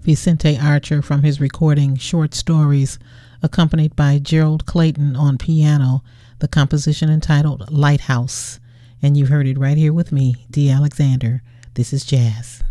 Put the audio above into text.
Vicente Archer from his recording Short Stories, accompanied by Gerald Clayton on piano, the composition entitled Lighthouse. And you've heard it right here with me, Dee Alexander. This is jazz.